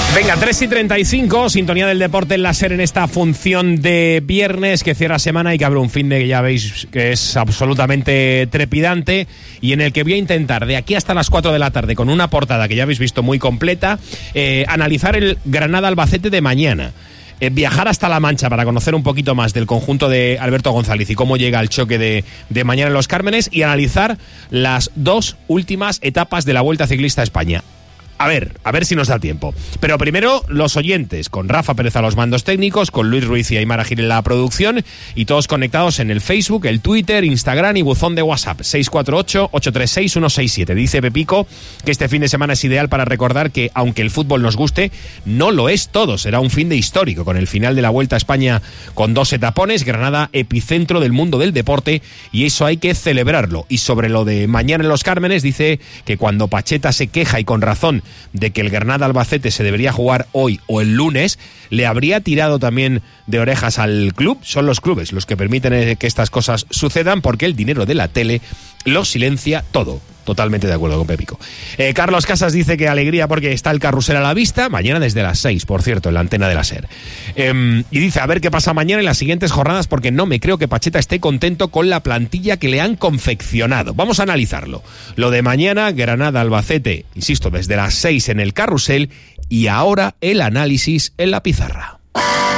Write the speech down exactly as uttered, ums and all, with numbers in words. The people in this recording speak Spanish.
Venga, tres y treinta y cinco, sintonía del deporte en la SER en esta función de viernes que cierra semana y que abre un fin de que ya veis que es absolutamente trepidante y en el que voy a intentar de aquí hasta las cuatro de la tarde con una portada que ya habéis visto muy completa, eh, analizar el Granada-Albacete de mañana. Eh, viajar hasta La Mancha para conocer un poquito más del conjunto de Alberto González y cómo llega el choque de, de mañana en Los Cármenes y analizar las dos últimas etapas de la Vuelta Ciclista a España. A ver, a ver si nos da tiempo. Pero primero, los oyentes, con Rafa Pérez a los mandos técnicos, con Luis Ruiz y Aymar Agil en la producción, y todos conectados en el Facebook, el Twitter, Instagram y buzón de WhatsApp, seis cuatro ocho, ocho tres seis, uno seis siete. Dice Pepico que este fin de semana es ideal para recordar que, aunque el fútbol nos guste, no lo es todo. Será un fin de histórico, con el final de la Vuelta a España con dos etapones, Granada epicentro del mundo del deporte, y eso hay que celebrarlo. Y sobre lo de mañana en Los Cármenes, dice que cuando Pacheta se queja, y con razón, de que el Granada-Albacete se debería jugar hoy o el lunes, le habría tirado también de orejas al club. Son los clubes los que permiten que estas cosas sucedan porque el dinero de la tele lo silencia todo. Totalmente de acuerdo con Pépico. Eh, Carlos Casas dice que alegría porque está el carrusel a la vista. Mañana desde las seis, por cierto, en la antena de la SER. Eh, y dice, a ver qué pasa mañana en las siguientes jornadas porque no me creo que Pacheta esté contento con la plantilla que le han confeccionado. Vamos a analizarlo. Lo de mañana, Granada-Albacete, insisto, desde las seis en el carrusel y ahora el análisis en la pizarra.